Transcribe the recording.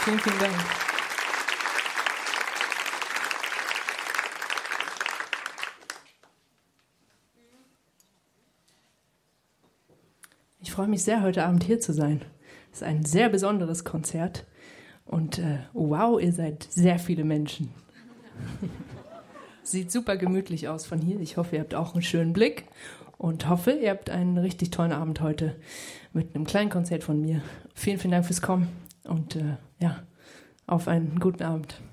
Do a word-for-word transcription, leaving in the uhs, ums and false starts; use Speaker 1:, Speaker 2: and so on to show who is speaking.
Speaker 1: Vielen, vielen Dank. Ich freue mich sehr, heute Abend hier zu sein. Es ist ein sehr besonderes Konzert. Und äh, wow, ihr seid sehr viele Menschen. Sieht super gemütlich aus von hier. Ich hoffe, ihr habt auch einen schönen Blick und hoffe, ihr habt einen richtig tollen Abend heute mit einem kleinen Konzert von mir. Vielen, vielen Dank fürs Kommen und äh, ja, auf einen guten Abend.